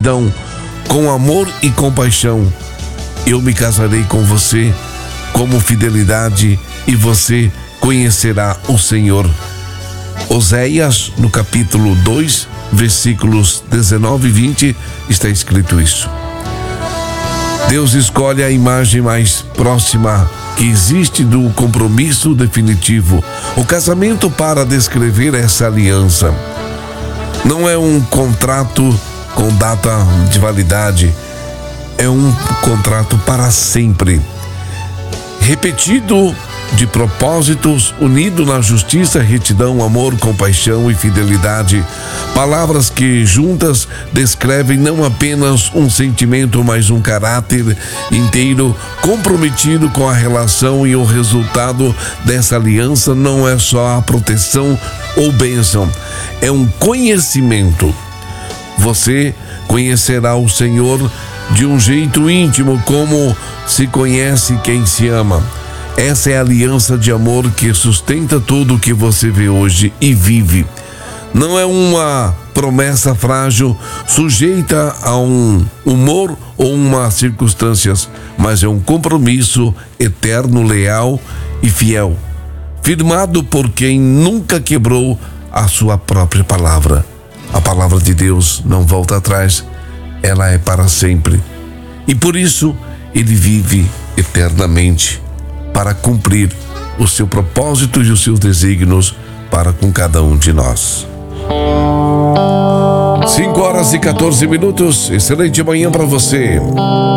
retidão, com amor e compaixão. Eu me casarei com você como fidelidade e você conhecerá o Senhor. Oséias, no capítulo 2, versículos 19 e 20, está escrito isso. Deus escolhe a imagem mais próxima que existe do compromisso definitivo. O casamento para descrever essa aliança. Não é um contrato com data de validade, é um contrato para sempre. Repetido de propósitos, unido na justiça, retidão, amor, compaixão e fidelidade. Palavras que juntas descrevem não apenas um sentimento, mas um caráter inteiro comprometido com a relação, e o resultado dessa aliança não é só a proteção ou bênção, é um conhecimento. Você conhecerá o Senhor de um jeito íntimo, como se conhece quem se ama. Essa é a aliança de amor que sustenta tudo o que você vê hoje e vive. Não é uma promessa frágil, sujeita a um humor ou umas circunstâncias, mas é um compromisso eterno, leal e fiel, firmado por quem nunca quebrou a sua própria palavra. A palavra de Deus não volta atrás, ela é para sempre. E por isso, ele vive eternamente para cumprir o seu propósito e os seus desígnios para com cada um de nós. 5 horas e 14 minutos. Excelente manhã para você.